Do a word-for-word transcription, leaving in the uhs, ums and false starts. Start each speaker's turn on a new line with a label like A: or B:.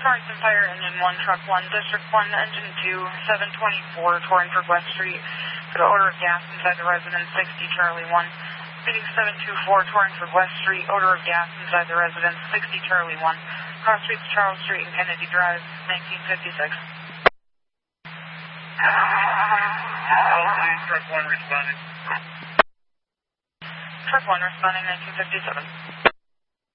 A: Torrington Fire, Engine one, Truck one, District one, Engine two, seven twenty-four, Torringford West Street. For the odor of gas inside the residence, sixty Charlie one. Speeding seven two four, Torringford West Street, odor of gas inside the residence, sixty Charlie one. Cross streets Charles Street and Kennedy Drive, nineteen fifty-six.
B: Truck one responding.
A: Truck one responding, nineteen fifty-seven.